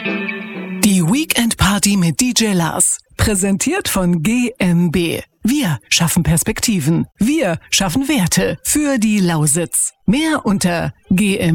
Die Weekend Party mit DJ Lars. Präsentiert von GmbH. Wir schaffen Perspektiven. Wir schaffen Werte für die Lausitz. Mehr unter gmbh.de.